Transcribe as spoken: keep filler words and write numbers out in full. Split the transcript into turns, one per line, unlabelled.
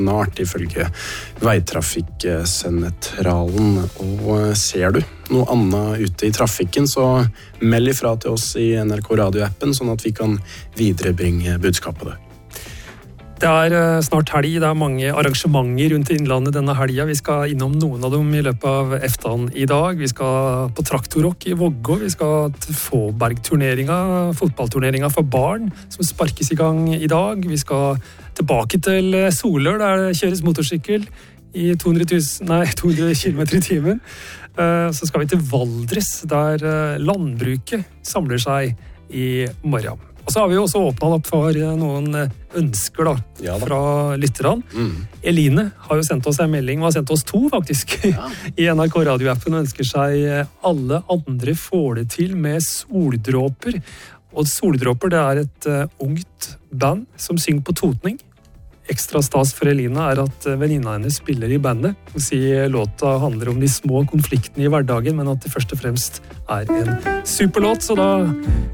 snart ifølge Veitrafikksentralen. Og ser du noe annet ute i trafikken, så meld ifra til oss i N R K Radio-appen, sånn at vi kan viderebringe budskapet det.
Det er snart helg, det er mange arrangementer rundt Innlandet denne helga. Vi skal innom noen av dem i løpet av eftan i dag. Vi skal på Traktorrock i Vågå, vi skal til Fåberg-turneringa, fotballturneringa for barn, som sparkes i gang i dag. Vi skal tilbake til Solør, der det kjøres motorsykkel i to hundre tusen, nei, to hundre kilometer i timen. Så skal vi til Valdres, der landbruket samler seg i morgen. Og så har vi også åpnet opp for noen ønsker da, ja, da. fra lytterne. Mm. Eline har jo sendt oss en melding, og har sendt oss to faktisk, ja. i N R K Radio-appen, og ønsker seg alle andre får det til med Soldråper. Og Soldråper, det er et uh, ungt band som synger på totning. Ekstra stas for Eline er at venninna hennes spiller i bandet. Hun sier låta handler om de små konfliktene i hverdagen, men at det først og fremst er en superlåt, så da